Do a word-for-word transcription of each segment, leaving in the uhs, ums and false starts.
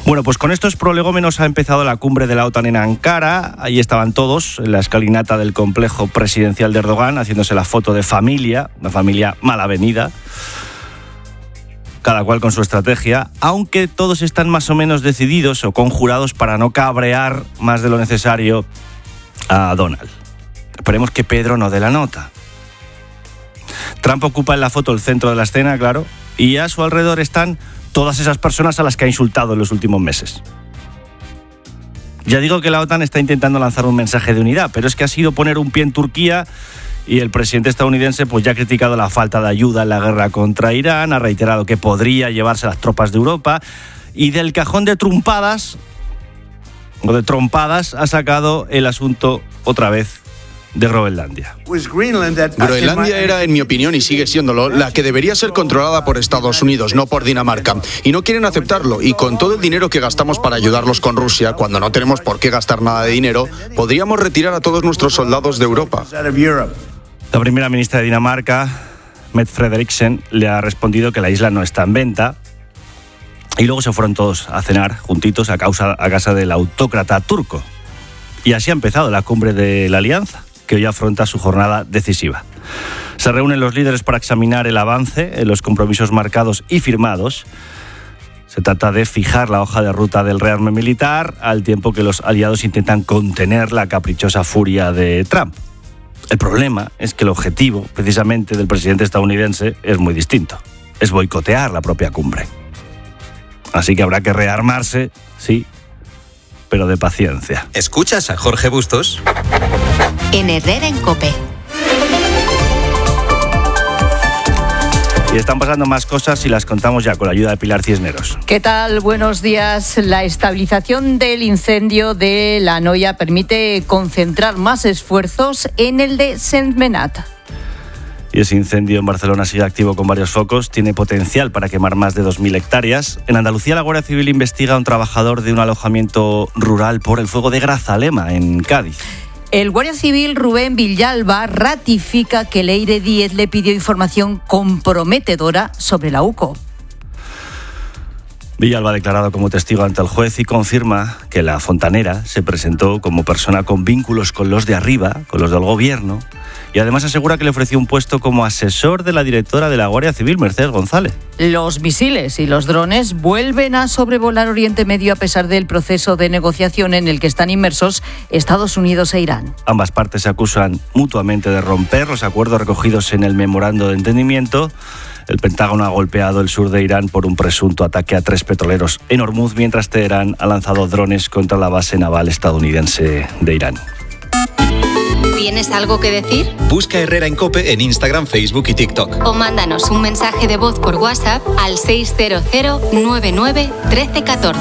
Bueno, pues con estos prolegómenos ha empezado la cumbre de la OTAN en Ankara. Ahí estaban todos en la escalinata del complejo presidencial de Erdogan, haciéndose la foto de familia, una familia mal avenida, cada cual con su estrategia, aunque todos están más o menos decididos o conjurados para no cabrear más de lo necesario a Donald. Esperemos que Pedro no dé la nota. Trump ocupa en la foto el centro de la escena, claro, y a su alrededor están todas esas personas a las que ha insultado en los últimos meses. Ya digo que la OTAN está intentando lanzar un mensaje de unidad, pero es que ha sido poner un pie en Turquía y el presidente estadounidense pues ya ha criticado la falta de ayuda en la guerra contra Irán, ha reiterado que podría llevarse las tropas de Europa y del cajón de trumpadas o de trompadas ha sacado el asunto otra vez de Groenlandia. Groenlandia era, en mi opinión, y sigue siéndolo, la que debería ser controlada por Estados Unidos, no por Dinamarca. Y no quieren aceptarlo. Y con todo el dinero que gastamos para ayudarlos con Rusia, cuando no tenemos por qué gastar nada de dinero, podríamos retirar a todos nuestros soldados de Europa. La primera ministra de Dinamarca, Mette Frederiksen, le ha respondido que la isla no está en venta. Y luego se fueron todos a cenar juntitos a, causa, a casa del autócrata turco. Y así ha empezado la cumbre de la Alianza, que hoy afronta su jornada decisiva. Se reúnen los líderes para examinar el avance en los compromisos marcados y firmados. Se trata de fijar la hoja de ruta del rearme militar, al tiempo que los aliados intentan contener la caprichosa furia de Trump. El problema es que el objetivo, precisamente, del presidente estadounidense es muy distinto. Es boicotear la propia cumbre. Así que habrá que rearmarse, sí, pero de paciencia. ¿Escuchas a Jorge Bustos? En Herrera en COPE. Y están pasando más cosas y las contamos ya con la ayuda de Pilar Cisneros. ¿Qué tal? Buenos días. La estabilización del incendio de La Noia permite concentrar más esfuerzos en el de Sentmenat. Y ese incendio en Barcelona sigue activo con varios focos. Tiene potencial para quemar más de dos mil hectáreas. En Andalucía, la Guardia Civil investiga a un trabajador de un alojamiento rural por el fuego de Grazalema, en Cádiz. El guardia civil Rubén Villalba ratifica que Leire Díez le pidió información comprometedora sobre la UCO. Villalba ha declarado como testigo ante el juez y confirma que la fontanera se presentó como persona con vínculos con los de arriba, con los del gobierno, y además asegura que le ofreció un puesto como asesor de la directora de la Guardia Civil, Mercedes González. Los misiles y los drones vuelven a sobrevolar Oriente Medio a pesar del proceso de negociación en el que están inmersos Estados Unidos e Irán. Ambas partes se acusan mutuamente de romper los acuerdos recogidos en el memorando de entendimiento. El Pentágono ha golpeado el sur de Irán por un presunto ataque a tres petroleros en Hormuz, mientras Teherán ha lanzado drones contra la base naval estadounidense de Irán. ¿Tienes algo que decir? Busca Herrera en COPE en Instagram, Facebook y TikTok. O mándanos un mensaje de voz por WhatsApp al seis cero cero nueve nueve uno tres uno cuatro.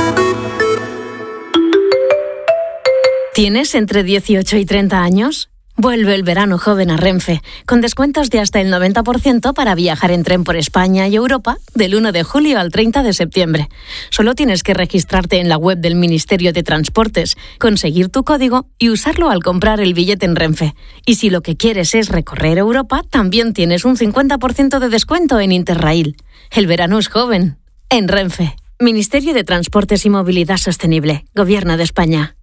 ¿Tienes entre dieciocho y treinta años? Vuelve el verano joven a Renfe, con descuentos de hasta el noventa por ciento para viajar en tren por España y Europa del uno de julio al treinta de septiembre. Solo tienes que registrarte en la web del Ministerio de Transportes, conseguir tu código y usarlo al comprar el billete en Renfe. Y si lo que quieres es recorrer Europa, también tienes un cincuenta por ciento de descuento en Interrail. El verano es joven. En Renfe. Ministerio de Transportes y Movilidad Sostenible. Gobierno de España.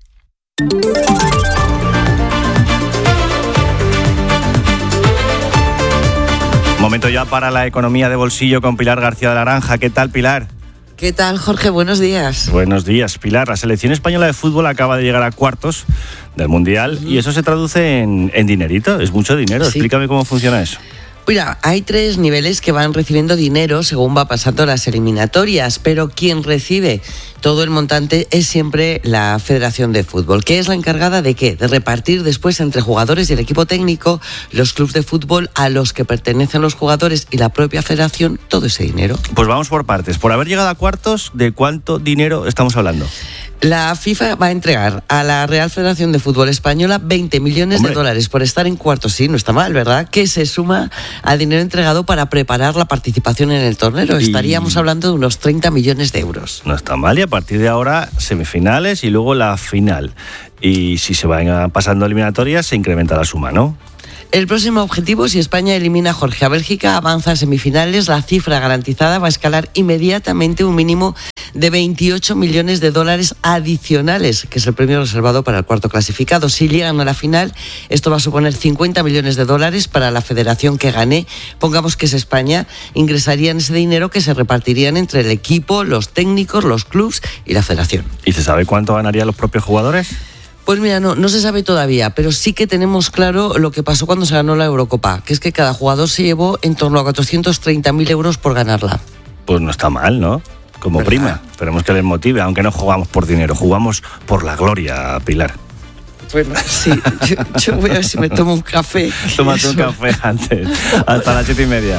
Momento ya para la economía de bolsillo con Pilar García de la Granja. ¿Qué tal, Pilar? ¿Qué tal, Jorge? Buenos días. Buenos días, Pilar. La selección española de fútbol acaba de llegar a cuartos del Mundial uh-huh. y eso se traduce en, en dinerito. Es mucho dinero. Sí. Explícame cómo funciona eso. Mira, hay tres niveles que van recibiendo dinero según va pasando las eliminatorias, pero quien recibe todo el montante es siempre la Federación de Fútbol, que es la encargada de ¿qué? De repartir después entre jugadores y el equipo técnico, los clubes de fútbol a los que pertenecen los jugadores y la propia federación, todo ese dinero. Pues vamos por partes. Por haber llegado a cuartos, ¿de cuánto dinero estamos hablando? La FIFA va a entregar a la Real Federación de Fútbol Española veinte millones Hombre. de dólares por estar en cuartos. Sí, no está mal, ¿verdad? Que se suma al dinero entregado para preparar la participación en el torneo. Y... Estaríamos hablando de unos treinta millones de euros. No está mal, y a partir de ahora semifinales y luego la final. Y si se van pasando eliminatorias se incrementa la suma, ¿no? El próximo objetivo, si España elimina a Jorge a Bélgica, avanza a semifinales, la cifra garantizada va a escalar inmediatamente un mínimo de veintiocho millones de dólares adicionales, que es el premio reservado para el cuarto clasificado. Si llegan a la final, esto va a suponer cincuenta millones de dólares para la federación que gane. Pongamos que es España, ingresarían ese dinero que se repartirían entre el equipo, los técnicos, los clubs y la federación. ¿Y se sabe cuánto ganarían los propios jugadores? Pues mira, no, no se sabe todavía, pero sí que tenemos claro lo que pasó cuando se ganó la Eurocopa, que es que cada jugador se llevó en torno a cuatrocientos treinta mil euros por ganarla. Pues no está mal, ¿no? Como ¿verdad? Prima. Esperemos que les motive, aunque no jugamos por dinero, jugamos por la gloria, Pilar. Bueno, sí, yo, yo voy a ver si me tomo un café. Tómate un café antes. Hasta las siete y media.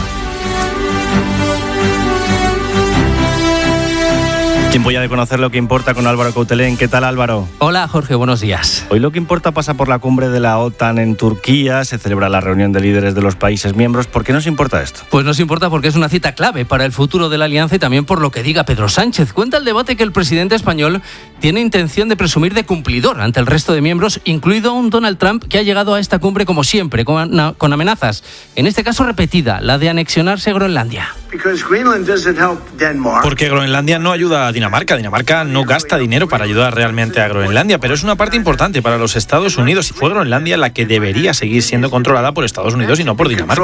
Tiempo ya de conocer lo que importa con Álvaro Coutelén. ¿Qué tal, Álvaro? Hola, Jorge, buenos días. Hoy lo que importa pasa por la cumbre de la OTAN en Turquía. Se celebra la reunión de líderes de los países miembros. ¿Por qué nos importa esto? Pues nos importa porque es una cita clave para el futuro de la alianza y también por lo que diga Pedro Sánchez. Cuenta el debate que el presidente español tiene intención de presumir de cumplidor ante el resto de miembros, incluido un Donald Trump que ha llegado a esta cumbre como siempre, con, con amenazas. En este caso repetida, la de anexionarse a Groenlandia. Porque Groenlandia no ayuda a Dinamarca. Dinamarca no gasta dinero para ayudar realmente a Groenlandia, pero es una parte importante para los Estados Unidos y fue Groenlandia la que debería seguir siendo controlada por Estados Unidos y no por Dinamarca.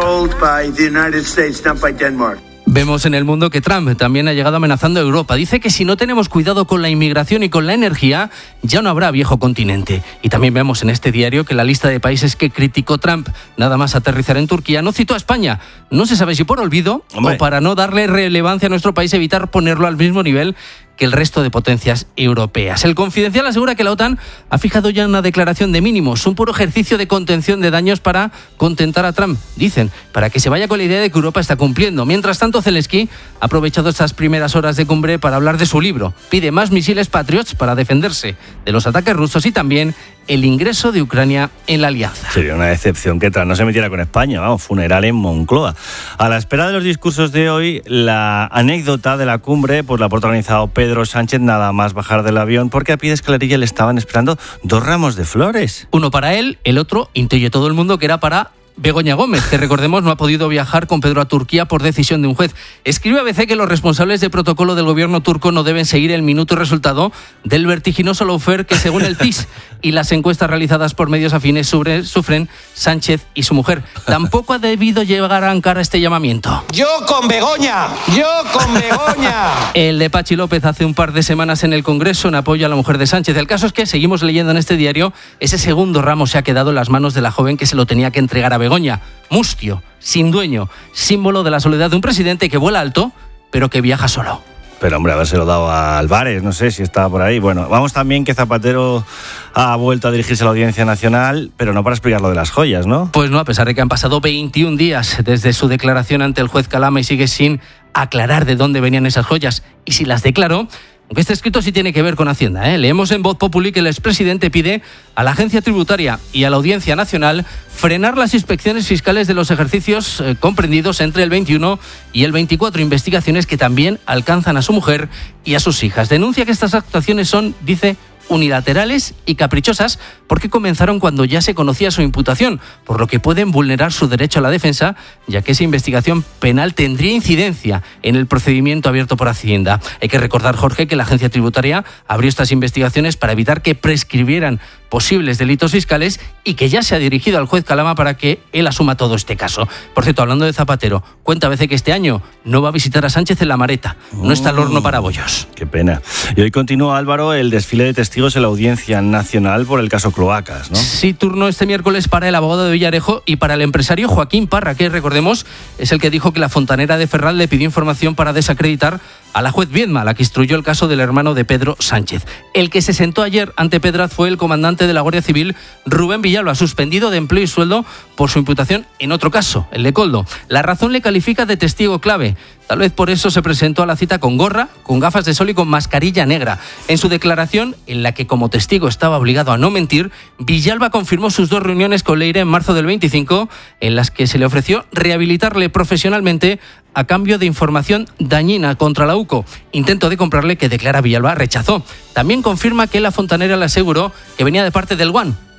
Vemos en el mundo que Trump también ha llegado amenazando a Europa. Dice que si no tenemos cuidado con la inmigración y con la energía, ya no habrá viejo continente. Y también vemos en este diario que la lista de países que criticó Trump nada más aterrizar en Turquía no citó a España. No se sabe si por olvido Hombre. o para no darle relevancia a nuestro país, evitar ponerlo al mismo nivel que el resto de potencias europeas. El Confidencial asegura que la OTAN ha fijado ya una declaración de mínimos, un puro ejercicio de contención de daños para contentar a Trump, dicen, para que se vaya con la idea de que Europa está cumpliendo. Mientras tanto, Zelensky ha aprovechado estas primeras horas de cumbre para hablar de su libro. Pide más misiles Patriots para defenderse de los ataques rusos y también el ingreso de Ucrania en la alianza. Sería una decepción que tras no se metiera con España, vamos, funeral en Moncloa. A la espera de los discursos de hoy, la anécdota de la cumbre pues la ha protagonizado Pedro Sánchez nada más bajar del avión, porque a pie de escalerilla le estaban esperando dos ramos de flores. Uno para él, el otro, intuyó todo el mundo que era para Begoña Gómez, que recordemos no ha podido viajar con Pedro a Turquía por decisión de un juez. Escribe A B C que los responsables de protocolo del gobierno turco no deben seguir el minuto y resultado del vertiginoso lawfare que, según el C I S y las encuestas realizadas por medios afines, sobre, sufren Sánchez y su mujer. Tampoco ha debido llegar a Ankara este llamamiento. ¡Yo con Begoña! ¡Yo con Begoña! El de Pachi López hace un par de semanas en el Congreso en apoyo a la mujer de Sánchez. El caso es que, seguimos leyendo en este diario, ese segundo ramo se ha quedado en las manos de la joven que se lo tenía que entregar a Begoña. Begoña, mustio, sin dueño, símbolo de la soledad de un presidente que vuela alto, pero que viaja solo. Pero hombre, habérselo dado a Álvarez, no sé si estaba por ahí. Bueno, vamos también que Zapatero ha vuelto a dirigirse a la Audiencia Nacional, pero no para explicar lo de las joyas, ¿no? Pues no, a pesar de que han pasado veintiún días desde su declaración ante el juez Calama y sigue sin aclarar de dónde venían esas joyas y si las declaró. Aunque este escrito sí tiene que ver con Hacienda, ¿eh? Leemos en Voz Populi que el expresidente pide a la Agencia Tributaria y a la Audiencia Nacional frenar las inspecciones fiscales de los ejercicios eh, comprendidos entre el veintiuno y el veinticuatro, investigaciones que también alcanzan a su mujer y a sus hijas. Denuncia que estas actuaciones son, dice, unilaterales y caprichosas porque comenzaron cuando ya se conocía su imputación, por lo que pueden vulnerar su derecho a la defensa, ya que esa investigación penal tendría incidencia en el procedimiento abierto por Hacienda. Hay que recordar, Jorge, que la Agencia Tributaria abrió estas investigaciones para evitar que prescribieran posibles delitos fiscales y que ya se ha dirigido al juez Calama para que él asuma todo este caso. Por cierto, hablando de Zapatero, cuenta a veces que este año no va a visitar a Sánchez en La Mareta. No está al horno para bollos. Qué pena. Y hoy continúa, Álvaro, el desfile de testigos en la Audiencia Nacional por el caso Cloacas, ¿no? Sí, turno este miércoles para el abogado de Villarejo y para el empresario Joaquín Parra, que, recordemos, es el que dijo que la fontanera de Ferral le pidió información para desacreditar a la juez Viedma, la que instruyó el caso del hermano de Pedro Sánchez. El que se sentó ayer ante Pedraz fue el comandante de la Guardia Civil, Rubén Villalba, suspendido de empleo y sueldo por su imputación en otro caso, el de Coldo. La razón le califica de testigo clave. Tal vez por eso se presentó a la cita con gorra, con gafas de sol y con mascarilla negra. En su declaración, en la que como testigo estaba obligado a no mentir, Villalba confirmó sus dos reuniones con Leire en marzo del veinticinco, en las que se le ofreció rehabilitarle profesionalmente a cambio de información dañina contra la U C O. Intento de comprarle que, declara Villalba, rechazó. También confirma que la fontanera le aseguró que venía de parte del Guan,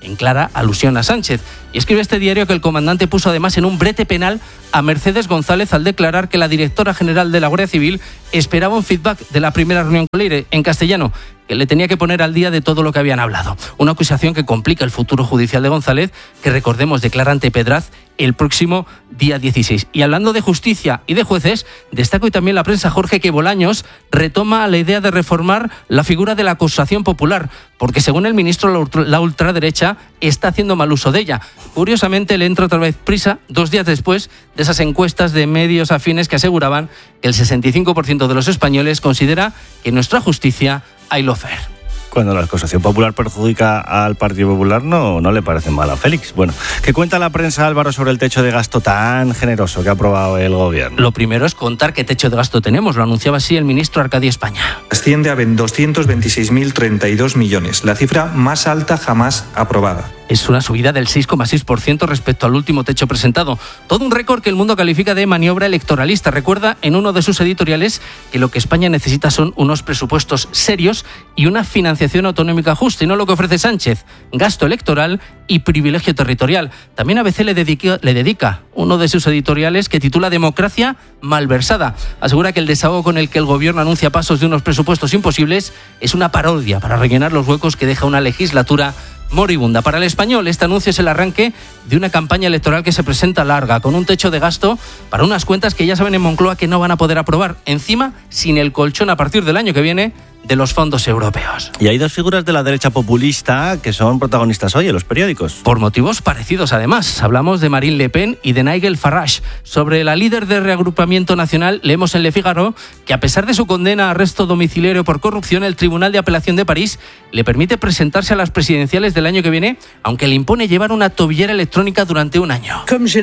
en clara alusión a Sánchez. Y escribe este diario que el comandante puso además en un brete penal a Mercedes González al declarar que la directora general de la Guardia Civil esperaba un feedback de la primera reunión con Leire, en castellano, que le tenía que poner al día de todo lo que habían hablado. Una acusación que complica el futuro judicial de González, que recordemos declara ante Pedraz el próximo día dieciséis. Y hablando de justicia y de jueces, destaco hoy también la prensa, Jorge, que Bolaños retoma la idea de reformar la figura de la acusación popular, porque según el ministro la ultraderecha está haciendo mal uso de ella. Curiosamente le entra otra vez prisa dos días después de esas encuestas de medios afines que aseguraban que el sesenta y cinco por ciento de los españoles considera que nuestra justicia hay lawfare. Cuando la acusación popular perjudica al Partido Popular, no, no le parece mal a Félix. Bueno, ¿qué cuenta la prensa, Álvaro, sobre el techo de gasto tan generoso que ha aprobado el gobierno? Lo primero es contar qué techo de gasto tenemos. Lo anunciaba así el ministro Arcadio España. Asciende a doscientos veintiséis mil treinta y dos millones, la cifra más alta jamás aprobada. Es una subida del seis coma seis por ciento respecto al último techo presentado. Todo un récord que el mundo califica de maniobra electoralista. Recuerda en uno de sus editoriales que lo que España necesita son unos presupuestos serios y una financiación autonómica justa, y no lo que ofrece Sánchez, gasto electoral y privilegio territorial. También A B C le dedica, le dedica uno de sus editoriales que titula Democracia malversada. Asegura que el desahogo con el que el gobierno anuncia pasos de unos presupuestos imposibles es una parodia para rellenar los huecos que deja una legislatura moribunda. Para el Español, este anuncio es el arranque de una campaña electoral que se presenta larga, con un techo de gasto para unas cuentas que ya saben en Moncloa que no van a poder aprobar. Encima, sin el colchón a partir del año que viene de los fondos europeos. Y hay dos figuras de la derecha populista que son protagonistas hoy en los periódicos. Por motivos parecidos, además. Hablamos de Marine Le Pen y de Nigel Farage. Sobre la líder de Reagrupamiento Nacional, leemos en Le Figaro que a pesar de su condena a arresto domiciliario por corrupción, el Tribunal de Apelación de París le permite presentarse a las presidenciales del año que viene, aunque le impone llevar una tobillera electrónica durante un año.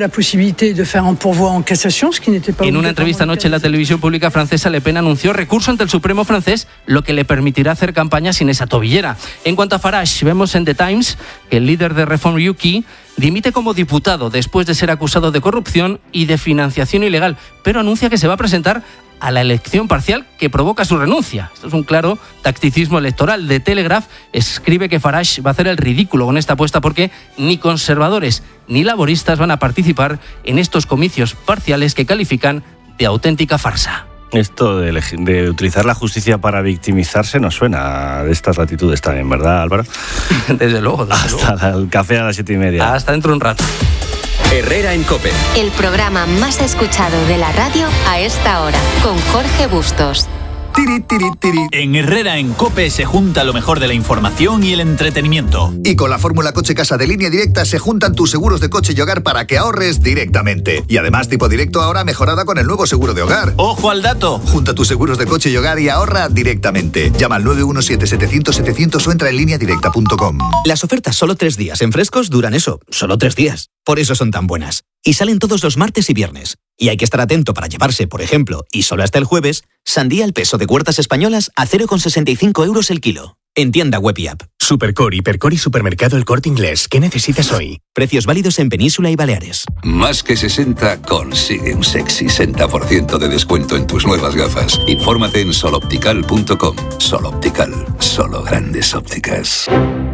En una entrevista anoche en la televisión pública francesa, Le Pen anunció recurso ante el Supremo francés, lo que le permitirá hacer campaña sin esa tobillera. En cuanto a Farage, vemos en The Times que el líder de Reform U K dimite como diputado después de ser acusado de corrupción y de financiación ilegal, pero anuncia que se va a presentar a la elección parcial que provoca su renuncia. Esto es un claro tacticismo electoral. The Telegraph escribe que Farage va a hacer el ridículo con esta apuesta porque ni conservadores ni laboristas van a participar en estos comicios parciales que califican de auténtica farsa. Esto de, de utilizar la justicia para victimizarse nos suena de estas latitudes también, ¿verdad, Álvaro? Desde luego, desde Hasta luego. El café a las siete y media. Hasta dentro de un rato. Herrera en COPE. El programa más escuchado de la radio a esta hora, con Jorge Bustos. Tiri, tiri, tiri. En Herrera en COPE se junta lo mejor de la información y el entretenimiento. Y con la fórmula Coche Casa de Línea Directa se juntan tus seguros de coche y hogar para que ahorres directamente. Y además tipo directo ahora mejorada con el nuevo seguro de hogar. ¡Ojo al dato! Junta tus seguros de coche y hogar y ahorra directamente. Llama al nueve uno siete, setecientos, setecientos o entra en línea directa punto com. Las ofertas solo tres días en Frescos duran eso, solo tres días. Por eso son tan buenas. Y salen todos los martes y viernes. Y hay que estar atento para llevarse, por ejemplo, y solo hasta el jueves, sandía al peso de Huertas Españolas a cero coma sesenta y cinco euros el kilo. En tienda web y app. Supercor, Hipercor y Supermercado El Corte Inglés. ¿Qué necesitas hoy? Precios válidos en Península y Baleares. Más que sesenta consigue un sexy sesenta por ciento de descuento en tus nuevas gafas. Infórmate en soloptical punto com. Soloptical, solo grandes ópticas.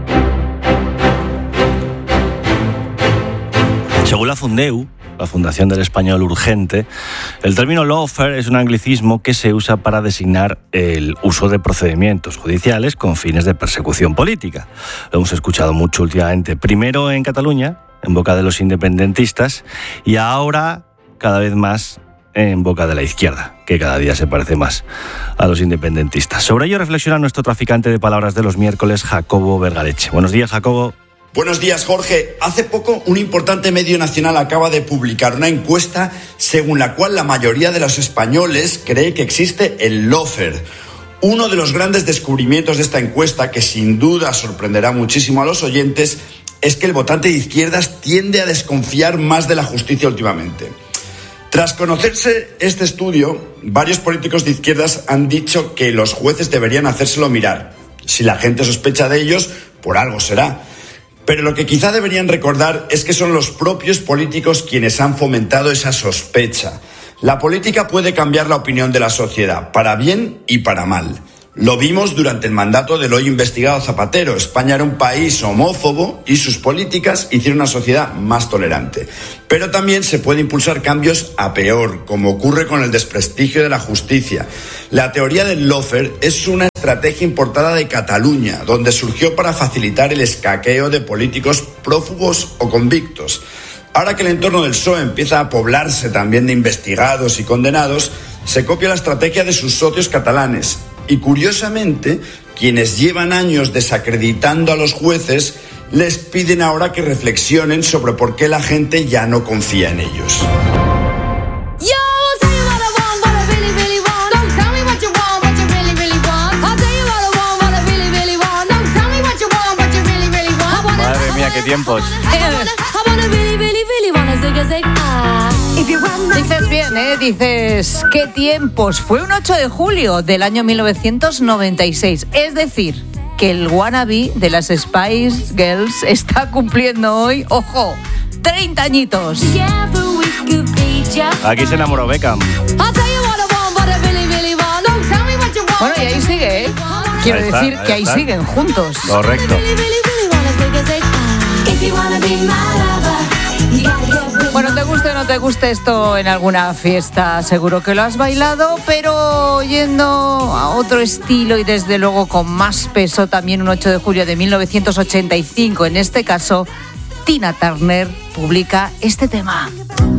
Según la Fundeu, la Fundación del Español Urgente, el término lawfare es un anglicismo que se usa para designar el uso de procedimientos judiciales con fines de persecución política. Lo hemos escuchado mucho últimamente, primero en Cataluña, en boca de los independentistas, y ahora cada vez más en boca de la izquierda, que cada día se parece más a los independentistas. Sobre ello reflexiona nuestro traficante de palabras de los miércoles, Jacobo Vergareche. Buenos días, Jacobo. Buenos días, Jorge. Hace poco, un importante medio nacional acaba de publicar una encuesta según la cual la mayoría de los españoles cree que existe el lawfare. Uno de los grandes descubrimientos de esta encuesta, que sin duda sorprenderá muchísimo a los oyentes, es que el votante de izquierdas tiende a desconfiar más de la justicia últimamente. Tras conocerse este estudio, varios políticos de izquierdas han dicho que los jueces deberían hacérselo mirar. Si la gente sospecha de ellos, por algo será. Pero lo que quizá deberían recordar es que son los propios políticos quienes han fomentado esa sospecha. La política puede cambiar la opinión de la sociedad, para bien y para mal. Lo vimos durante el mandato del hoy investigado Zapatero. España era un país homófobo y sus políticas hicieron una sociedad más tolerante. Pero también se puede impulsar cambios a peor, como ocurre con el desprestigio de la justicia. La teoría del lawfare es una estrategia importada de Cataluña, donde surgió para facilitar el escaqueo de políticos prófugos o convictos. Ahora que el entorno del P S O E empieza a poblarse también de investigados y condenados, se copia la estrategia de sus socios catalanes. Y curiosamente, quienes llevan años desacreditando a los jueces les piden ahora que reflexionen sobre por qué la gente ya no confía en ellos. Madre mía, qué tiempos. Dices bien, ¿eh? Dices, ¿qué tiempos? Fue un ocho de julio del año mil novecientos noventa y seis. Es decir, que el wannabe de las Spice Girls está cumpliendo hoy, ojo, treinta añitos. Aquí se enamoró Beckham. Bueno, y ahí sigue, ¿eh? Quiero Ahí está, decir ahí que ahí está. siguen juntos. Correcto. Bueno, te guste o no te guste esto en alguna fiesta, seguro que lo has bailado, pero yendo a otro estilo y desde luego con más peso, también un ocho de julio de mil novecientos ochenta y cinco, en este caso, Tina Turner publica este tema.